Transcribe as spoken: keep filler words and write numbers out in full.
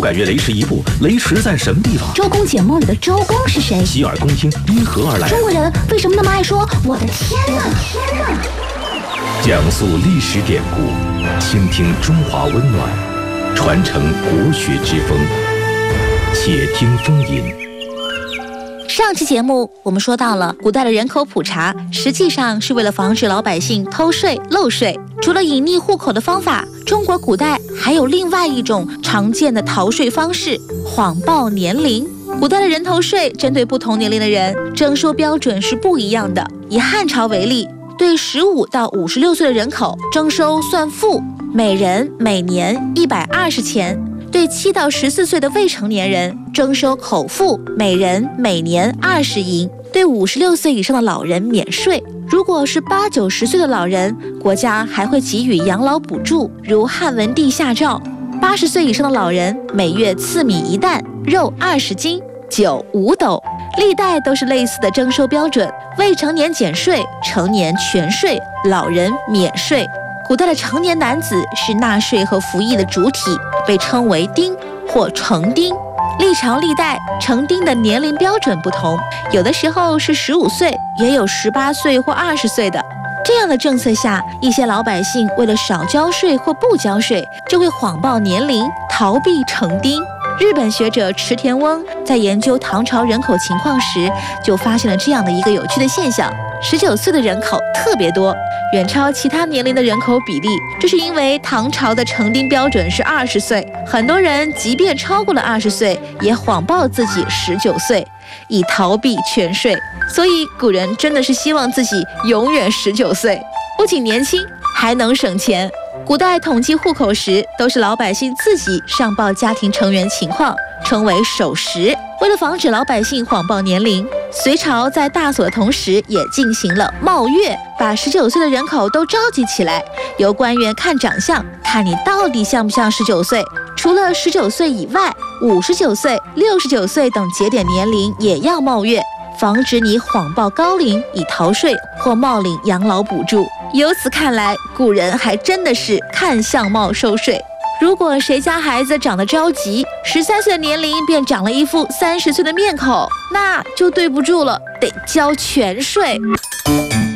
敢越雷池一步，雷池在什么地方？ 周公解梦里的周公是谁？ 洗耳恭听，因何而来？ 中国人为什么那么爱说我的天哪？天哪！ 讲述历史典故，倾听中华温暖，传承国学之风。且听风吟。 上期节目我们说到了，古代的人口普查实际上是为了防止老百姓偷税漏税。除了隐匿户口的方法，中国古代还有另外一种常见的逃税方式——谎报年龄。古代的人头税针对不同年龄的人征收标准是不一样的。以汉朝为例，对十五到五十六岁的人口征收算赋，每人每年一百二十钱。对七到十四岁的未成年人征收口赋，每人每年二十银；对五十六岁以上的老人免税。如果是八九十岁的老人，国家还会给予养老补助，如汉文帝下诏，八十岁以上的老人每月赐米一担，肉二十斤，酒五斗。历代都是类似的征收标准：未成年减税，成年全税，老人免税。古代的成年男子是纳税和服役的主体，被称为丁或成丁。历朝历代成丁的年龄标准不同，有的时候是十五岁，也有十八岁或二十岁的。这样的政策下，一些老百姓为了少交税或不交税，就会谎报年龄，逃避成丁。日本学者池田翁在研究唐朝人口情况时，就发现了这样的一个有趣的现象：十九岁的人口特别多，远超其他年龄的人口比例。这是因为唐朝的成丁标准是二十岁，很多人即便超过了二十岁，也谎报自己十九岁，以逃避全税。所以古人真的是希望自己永远十九岁，不仅年轻，还能省钱。古代统计户口时，都是老百姓自己上报家庭成员情况，称为守时。为了防止老百姓谎报年龄，隋朝在大锁的同时也进行了冒月，把十九岁的人口都召集起来，由官员看长相，看你到底像不像十九岁。除了十九岁以外，五十九岁、六十九岁等节点年龄也要冒月，防止你谎报高龄以逃税或冒领养老补助。由此看来，古人还真的是看相貌收税。如果谁家孩子长得着急，十三岁的年龄便长了一副三十岁的面孔，那就对不住了，得交全税。